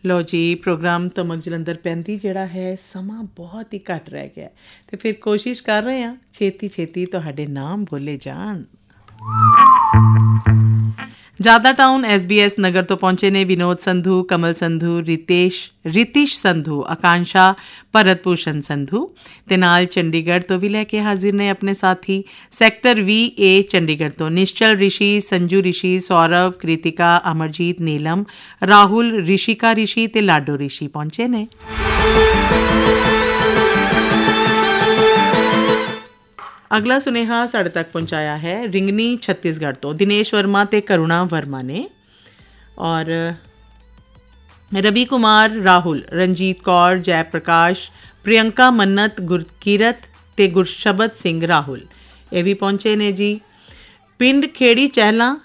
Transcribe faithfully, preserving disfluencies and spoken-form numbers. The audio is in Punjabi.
ਲਓ ਜੀ, ਪ੍ਰੋਗਰਾਮ ਧਮਕ ਜਲੰਧਰ ਪੈਂਦੀ ਜਿਹੜਾ ਹੈ ਸਮਾਂ ਬਹੁਤ ਹੀ ਘੱਟ ਰਹਿ ਗਿਆ ਅਤੇ ਫਿਰ ਕੋਸ਼ਿਸ਼ ਕਰ ਰਹੇ ਹਾਂ ਛੇਤੀ ਛੇਤੀ ਤੁਹਾਡੇ ਨਾਮ ਬੋਲੇ ਜਾਣ। ਜਾਦਾ ਟਾਊਨ ਐਸ ਬੀ ਐਸ ਨਗਰ ਤੋਂ ਪਹੁੰਚੇ ਨੇ ਵਿਨੋਦ ਸੰਧੂ, ਕਮਲ ਸੰਧੂ, ਰਿਤੇਸ਼ ਰਿਤਿਸ਼ ਸੰਧੂ, ਆਕਾਂਸ਼ਾ, ਭਰਤ ਭੂਸ਼ਣ ਸੰਧੂ ਅਤੇ ਨਾਲ ਚੰਡੀਗੜ੍ਹ ਤੋਂ ਵੀ ਲੈ ਕੇ ਹਾਜ਼ਰ ਨੇ ਆਪਣੇ ਸਾਥੀ ਸੈਕਟਰ ਵੀ ਏ ਚੰਡੀਗੜ੍ਹ ਤੋਂ ਨਿਸ਼ਚਲ ਰਿਸ਼ੀ, ਸੰਜੂ ਰਿਸ਼ੀ, ਸੌਰਵ, ਕ੍ਰਿਤਿਕਾ, ਅਮਰਜੀਤ, ਨੀਲਮ, ਰਾਹੁਲ, ਰਿਸ਼ਿਕਾ ਰਿਸ਼ੀ ਅਤੇ ਲਾਡੋ ਰਿਸ਼ੀ ਪਹੁੰਚੇ ਨੇ। ਅਗਲਾ ਸੁਨੇਹਾ ਸਾਡੇ ਤੱਕ ਪਹੁੰਚਾਇਆ ਹੈ ਰਿੰਗਨੀ ਛੱਤੀਸਗੜ੍ਹ ਤੋਂ ਦਿਨੇਸ਼ ਵਰਮਾ ਅਤੇ ਕਰੁਣਾ ਵਰਮਾ ਨੇ। ਔਰ ਰਵੀ ਕੁਮਾਰ, ਰਾਹੁਲ, ਰਣਜੀਤ ਕੌਰ, ਜੈ ਪ੍ਰਕਾਸ਼, ਪ੍ਰਿਯੰਕਾ ਮੰਨਤ, ਗੁਰਕੀਰਤ ਅਤੇ ਗੁਰਸ਼ਬਦ ਸਿੰਘ ਰਾਹੁਲ ਇਹ ਵੀ ਪਹੁੰਚੇ ਨੇ ਜੀ। ਪਿੰਡ ਖੇੜੀ ਚਹਿਲਾਂ